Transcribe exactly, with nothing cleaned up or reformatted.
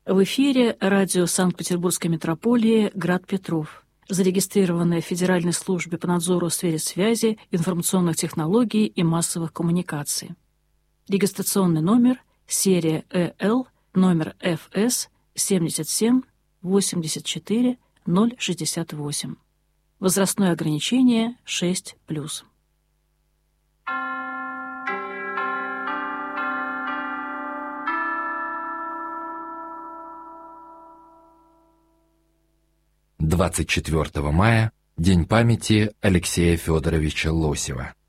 В эфире радио Санкт-Петербургской метрополии «Град Петров», зарегистрированное в Федеральной службе по надзору в сфере связи, информационных технологий и массовых коммуникаций. Регистрационный номер серия ЭЛ, номер эф эс семьдесят семь восемьдесят четыре ноль шестьдесят восемь. Возрастное ограничение шесть плюс. двадцать четвёртого мая – День памяти Алексея Федоровича Лосева.